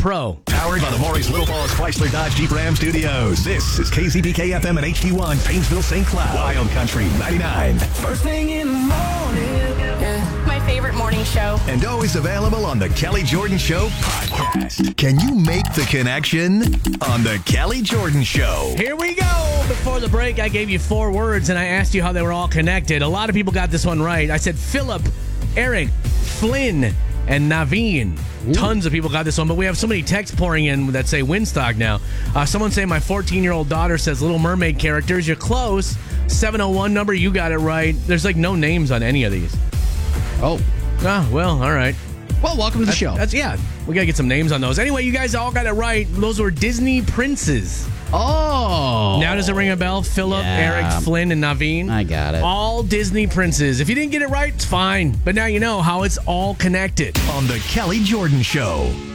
Pro. Powered by the Maurice Little Falls Chrysler Dodge Jeep Ram Studios. This is KZBK FM and HD1, Painesville, St. Cloud. Wild Country 99. First thing in the morning. My favorite morning show. And always available on the Kelly Jordan Show podcast. Can you make the connection on the Kelly Jordan Show? Here we go. Before the break, I gave you 4 words, and I asked you how they were all connected. A lot of people got this one right. I said Philip, Eric, Flynn, and Naveen. Tons of people got this one, but we have so many texts pouring in that say Winstock now. Someone saying my 14-year-old daughter says Little Mermaid characters. You're close. 701 number, you got it right. There's like no names on any of these. Oh. Ah, well, all right. Well, welcome to the show. Yeah, we got to get some names on those. Anyway, you guys all got it right. Those were Disney princes. Oh. Now does it ring a bell? Philip, Yeah. Eric, Flynn, and Naveen? I got it. All Disney princes. If you didn't get it right, it's fine. But now you know how it's all connected. On the Kelly Jordan Show.